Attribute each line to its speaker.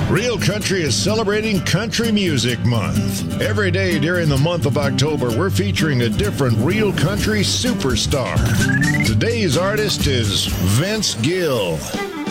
Speaker 1: Real Country is celebrating Country Music Month. Every day during the month of October, we're featuring a different Real Country superstar. Today's artist is Vince Gill.